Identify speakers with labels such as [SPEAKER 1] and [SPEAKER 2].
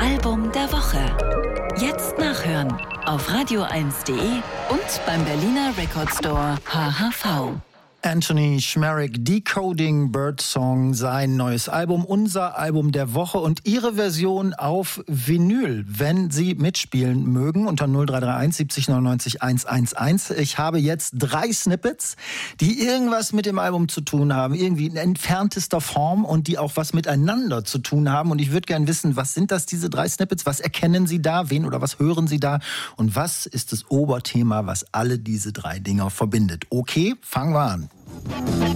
[SPEAKER 1] Album der Woche. Jetzt nachhören auf radio1.de und beim Berliner Record Store HHV.
[SPEAKER 2] Anthony Schmerrick, Decoding Birdsong, sein neues Album, unser Album der Woche und Ihre Version auf Vinyl, wenn Sie mitspielen mögen, unter 0331 70 99 111. Ich habe jetzt 3 Snippets, die irgendwas mit dem Album zu tun haben, irgendwie in entferntester Form und die auch was miteinander zu tun haben. Und ich würde gerne wissen, was sind das, diese 3 Snippets? Was erkennen Sie da? Wen oder was hören Sie da? Und was ist das Oberthema, was alle diese 3 Dinger verbindet? Okay, fangen wir an.